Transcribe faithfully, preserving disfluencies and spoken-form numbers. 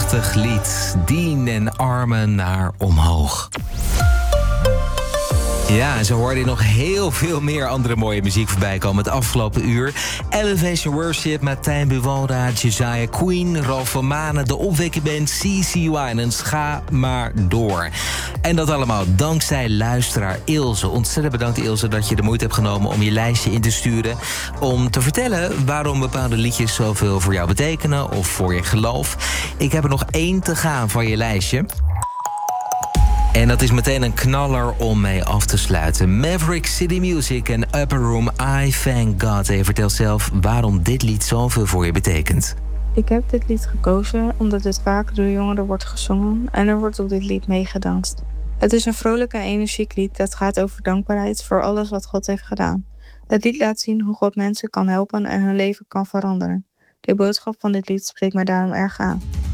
Prachtig lied. Dean en armen naar omhoog. Ja, en zo hoorde je nog heel veel meer andere mooie muziek voorbij komen het afgelopen uur. Elevation Worship, Martijn Buwalda, Josiah Queen, Ralph van Manen, de opwekkenband C C Winans. Ga maar door. En dat allemaal dankzij luisteraar Ilse. Ontzettend bedankt Ilse dat je de moeite hebt genomen om je lijstje in te sturen. Om te vertellen waarom bepaalde liedjes zoveel voor jou betekenen of voor je geloof. Ik heb er nog één te gaan van je lijstje. En dat is meteen een knaller om mee af te sluiten. Maverick City Music en Upper Room, I Thank God. En je vertelt zelf waarom dit lied zoveel voor je betekent. Ik heb dit lied gekozen omdat het vaak door jongeren wordt gezongen en er wordt op dit lied meegedanst. Het is een vrolijk en energiek lied dat gaat over dankbaarheid voor alles wat God heeft gedaan. Het lied laat zien hoe God mensen kan helpen en hun leven kan veranderen. De boodschap van dit lied spreekt mij daarom erg aan.